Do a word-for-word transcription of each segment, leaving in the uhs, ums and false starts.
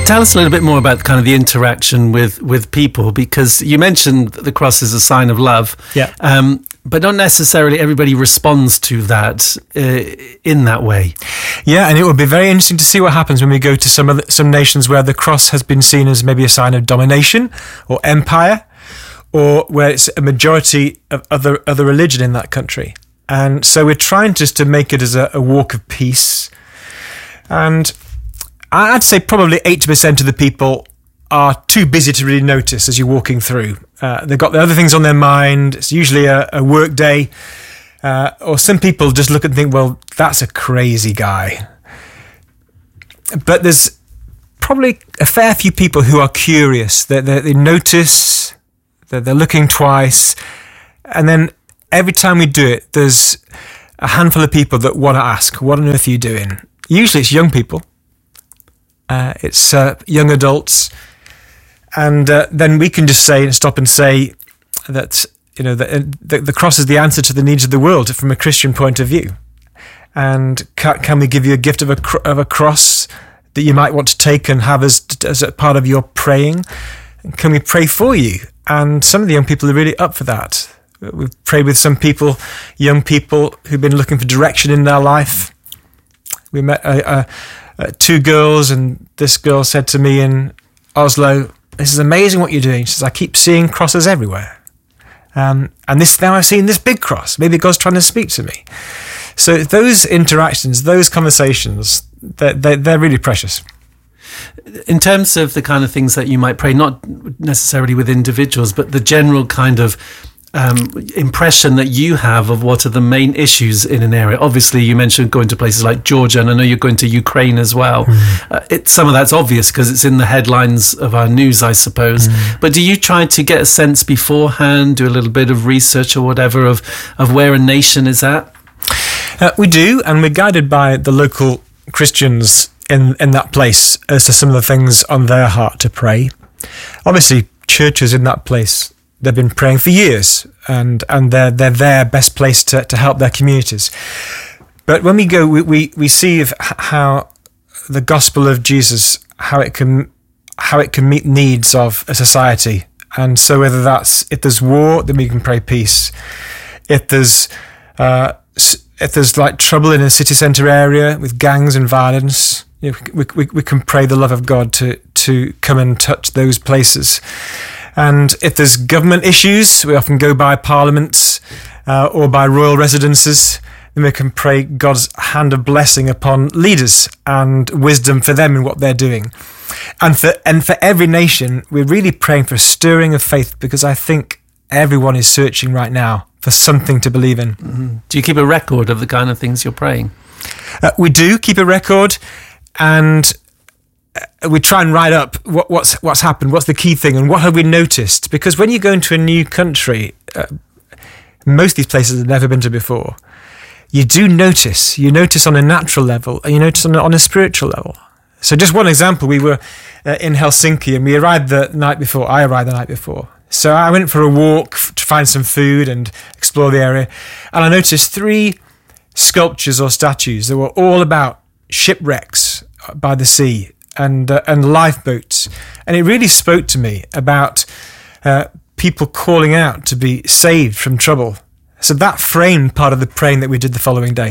Tell us a little bit more about kind of the interaction with, with people, because you mentioned that the cross is a sign of love. Yeah. Um, but not necessarily everybody responds to that uh, in that way. Yeah, and it will be very interesting to see what happens when we go to some other, some nations where the cross has been seen as maybe a sign of domination or empire, or where it's a majority of other other religion in that country. And so we're trying just to make it as a, a walk of peace. And I'd say probably eighty percent of the people are too busy to really notice as you're walking through. Uh, they've got the other things on their mind. It's usually a, a work day. Uh, or some people just look and think, well, that's a crazy guy. But there's probably a fair few people who are curious. They, they, they notice, that they're looking twice. And then every time we do it, there's a handful of people that want to ask, what on earth are you doing? Usually it's young people. Uh, it's uh, young adults. And uh, then we can just say and stop and say that, you know, the, the, the cross is the answer to the needs of the world from a Christian point of view. And can, can we give you a gift of a of a cross that you might want to take and have as as a part of your praying? Can we pray for you? And some of the young people are really up for that. We've prayed with some people, young people who've been looking for direction in their life. We met uh, uh, uh, two girls, and this girl said to me in Oslo, "This is amazing what you're doing." She says, "I keep seeing crosses everywhere. Um, and this now I've seen this big cross. Maybe God's trying to speak to me." So those interactions, those conversations, they're, they're, they're really precious. In terms of the kind of things that you might pray, not necessarily with individuals, but the general kind of um, impression that you have of what are the main issues in an area. Obviously, you mentioned going to places like Georgia, and I know you're going to Ukraine as well. Mm. Uh, it, some of that's obvious because it's in the headlines of our news, I suppose. Mm. But do you try to get a sense beforehand, do a little bit of research or whatever of, of where a nation is at? Uh, we do, and we're guided by the local Christians in, in that place as to some of the things on their heart to pray. Obviously, churches in that place, they've been praying for years, and, and they're, they're their best place to, to help their communities. But when we go, we, we, we see of how the gospel of Jesus, how it can how it can meet needs of a society. And so whether that's, if there's war, then we can pray peace. If there's uh, if there's like trouble in a city centre area with gangs and violence, you know, we, we we can pray the love of God to to come and touch those places. And if there's government issues, we often go by parliaments uh, or by royal residences, then we can pray God's hand of blessing upon leaders and wisdom for them in what they're doing. And for and for every nation, we're really praying for a stirring of faith, because I think everyone is searching right now for something to believe in. Mm-hmm. Do you keep a record of the kind of things you're praying? Uh, we do keep a record, and uh, we try and write up what, what's what's happened, what's the key thing, and what have we noticed. Because when you go into a new country, uh, most of these places have never been to before, you do notice. You notice on a natural level, and you notice on a, on a spiritual level. So just one example, we were uh, in Helsinki, and we arrived the night before. I arrived the night before. So I went for a walk f- to find some food and explore the area. And I noticed three sculptures or statues that were all about shipwrecks by the sea and uh, and lifeboats. And it really spoke to me about uh, people calling out to be saved from trouble. So that framed part of the praying that we did the following day.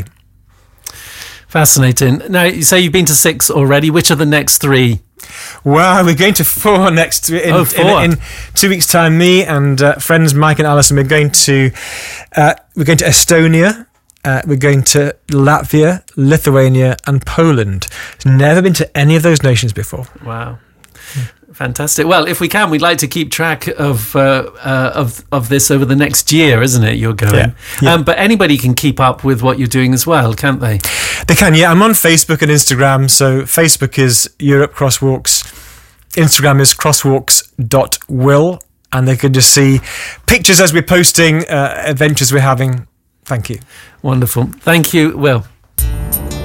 Fascinating. Now, you say you've been to six already. Which are the next three? Well, we're going to four next in, oh, four. in, in two weeks' time. Me and uh, friends Mike and Alison, we're going to uh, we're going to Estonia, uh, we're going to Latvia, Lithuania, and Poland. Never been to any of those nations before. Wow. Fantastic. Well, if we can, we'd like to keep track of uh, uh, of of this over the next year, isn't it? You're going, yeah, yeah. Um, but anybody can keep up with what you're doing as well, can't they? They can. Yeah, I'm on Facebook and Instagram. So Facebook is Europe Crosswalks, Instagram is crosswalks dot will, and they can just see pictures as we're posting uh, adventures we're having. Thank you. Wonderful. Thank you, Will.